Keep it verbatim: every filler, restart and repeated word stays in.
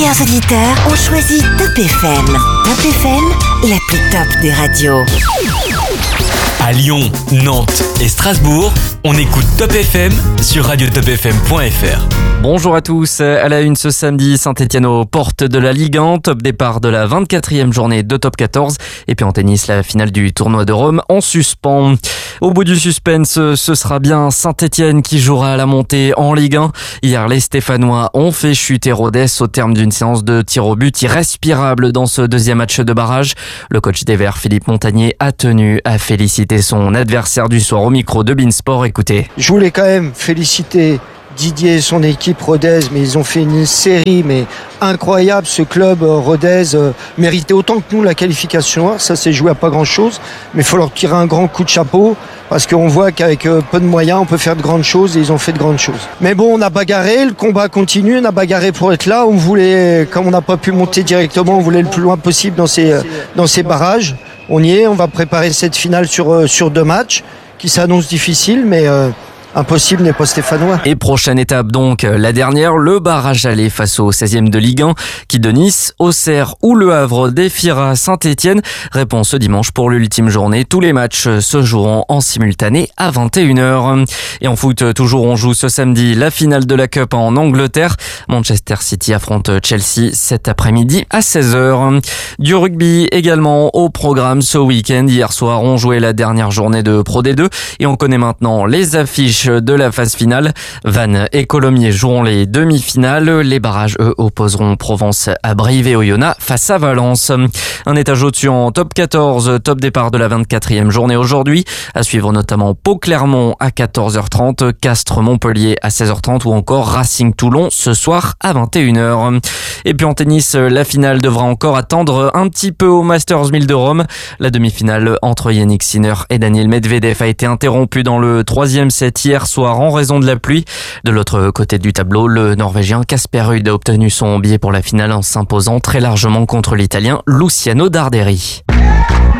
meilleurs auditeurs ont choisi Top F M. Top F M, la plus top des radios. À Lyon, Nantes et Strasbourg, on écoute Top F M sur radio top f m point f r. Bonjour à tous, à la une ce samedi, Saint-Etienne aux portes de la Ligue un, top départ de la vingt-quatrième journée de Top quatorze, et puis en tennis, la finale du tournoi de Rome en suspens. Au bout du suspense, ce sera bien Saint-Etienne qui jouera à la montée en Ligue un. Hier, les Stéphanois ont fait chuter Rodez au terme d'une séance de tir au but irrespirable dans ce deuxième match de barrage. Le coach des Verts, Philippe Montagnier, a tenu à féliciter son adversaire du soir au micro de Beansport. Écoutez. Je voulais quand même féliciter Didier et son équipe Rodez, mais ils ont fait une série mais incroyable. Ce club Rodez euh, méritait autant que nous la qualification. Ça s'est joué à pas grand chose, mais il faut leur tirer un grand coup de chapeau parce qu'on voit qu'avec euh, peu de moyens on peut faire de grandes choses, et ils ont fait de grandes choses. Mais bon, on a bagarré, le combat continue, on a bagarré pour être là. On voulait, comme on n'a pas pu monter directement, on voulait le plus loin possible dans ces, euh, dans ces barrages. On y est, on va préparer cette finale sur, euh, sur deux matchs qui s'annoncent difficiles, mais euh, impossible n'est pas stéphanois. Et prochaine étape donc, la dernière, le barrage aller face au seizième de Ligue un, qui de Nice, Auxerre ou Le Havre défiera Saint-Etienne. Réponse ce dimanche pour l'ultime journée. Tous les matchs se joueront en simultané à vingt et une heures. Et en foot, toujours on joue ce samedi la finale de la Cup en Angleterre. Manchester City affronte Chelsea cet après-midi à seize heures. Du rugby également au programme ce week-end. Hier soir, on jouait la dernière journée de Pro D deux et on connaît maintenant les affiches de la phase finale. Vannes et Colomiers joueront les demi-finales. Les barrages, eux, opposeront Provence à Brive et Oyonnax face à Valence. Un étage au-dessus en top quatorze, top départ de la vingt-quatrième journée aujourd'hui. À suivre notamment Pau-Clermont à quatorze heures trente, Castres-Montpellier à seize heures trente ou encore Racing-Toulon ce soir à vingt et une heures. Et puis en tennis, la finale devra encore attendre un petit peu au Masters mille de Rome. La demi-finale entre Yannick Sinner et Daniil Medvedev a été interrompue dans le troisième set hier soir en raison de la pluie. De l'autre côté du tableau, le Norvégien Casper Ruud a obtenu son billet pour la finale en s'imposant très largement contre l'Italien Luciano Darderi.